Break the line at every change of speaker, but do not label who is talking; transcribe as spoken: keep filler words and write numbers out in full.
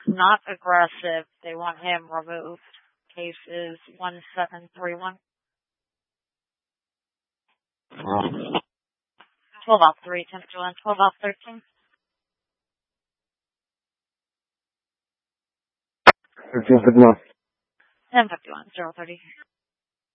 Not aggressive. They want him removed. Case is one seven three one. twelve off three, temperature one, twelve off thirteen.
thirteen fifty-one.
ten fifty-one, zero thirty.